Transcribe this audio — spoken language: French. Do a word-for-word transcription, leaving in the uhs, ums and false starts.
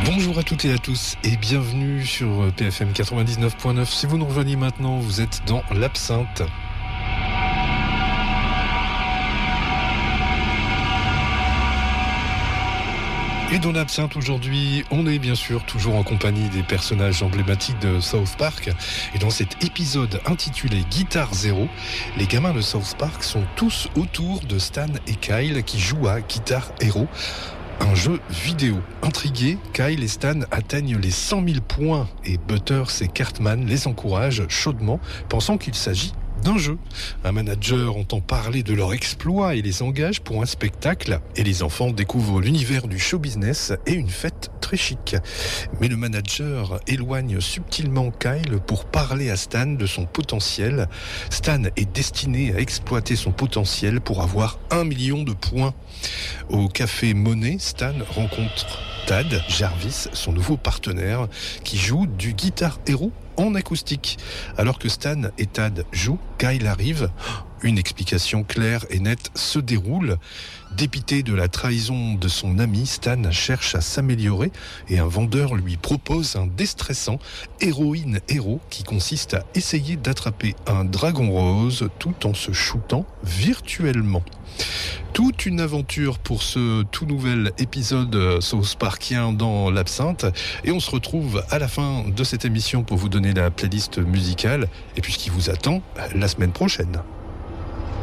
Bonjour à toutes et à tous et bienvenue sur P F M quatre-vingt-dix-neuf point neuf. Si vous nous rejoignez maintenant, vous êtes dans l'Absinthe. Et dans l'Absinthe aujourd'hui, on est bien sûr toujours en compagnie des personnages emblématiques de South Park. Et dans cet épisode intitulé Guitar Zero, les gamins de South Park sont tous autour de Stan et Kyle qui jouent à Guitar Hero, un jeu vidéo. Intrigués, Kyle et Stan atteignent les cent mille points et Butters et Cartman les encouragent chaudement, pensant qu'il s'agit d'un jeu. Un manager entend parler de leur exploit et les engage pour un spectacle. Et les enfants découvrent l'univers du show business et une fête très chic. Mais le manager éloigne subtilement Kyle pour parler à Stan de son potentiel. Stan est destiné à exploiter son potentiel pour avoir un million de points. Au café Monet, Stan rencontre Tad Jarvis, son nouveau partenaire, qui joue du Guitar Hero en acoustique. Alors que Stan et Tad jouent, Kyle arrive. Une explication claire et nette se déroule. Dépité de la trahison de son ami, Stan cherche à s'améliorer et un vendeur lui propose un déstressant héroïne héros qui consiste à essayer d'attraper un dragon rose tout en se shootant virtuellement. Toute une aventure pour ce tout nouvel épisode South Parkien dans l'Absinthe. Et on se retrouve à la fin de cette émission pour vous donner la playlist musicale et puis ce qui vous attend la semaine prochaine.